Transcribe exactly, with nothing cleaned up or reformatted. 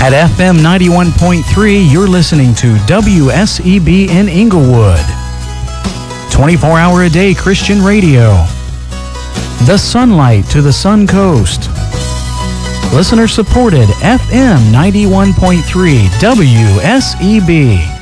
At F M ninety-one point three, you're listening to W S E B in Inglewood. twenty-four hour a day Christian radio. The sunlight to the Sun Coast. Listener supported F M ninety-one point three W S E B.